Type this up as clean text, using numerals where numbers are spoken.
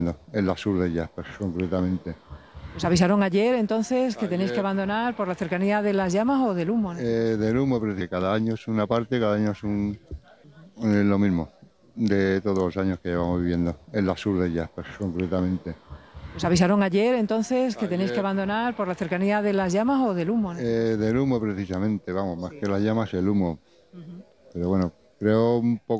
En la sur de Jasper, concretamente. ¿Os avisaron ayer entonces que tenéis que abandonar por la cercanía de las llamas o del humo, ¿no? Del humo, pero que cada año es una parte, cada año es lo mismo, de todos los años que llevamos viviendo, en la sur de Jasper, concretamente. ¿Os avisaron ayer entonces que tenéis que abandonar por la cercanía de las llamas o del humo, ¿no? Del humo precisamente, vamos, más Sí. que las llamas, el humo. Ujú. Pero bueno, creo un poco